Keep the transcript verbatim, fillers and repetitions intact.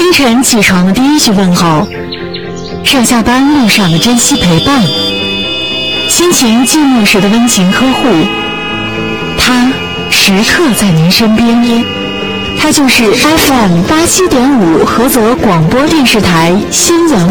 清晨起床的第一句问候，上下班路上的珍惜陪伴，心情寂寞时的温情呵护，他时刻在您身边。他就是 F M 八七点五菏泽广播电视台新阳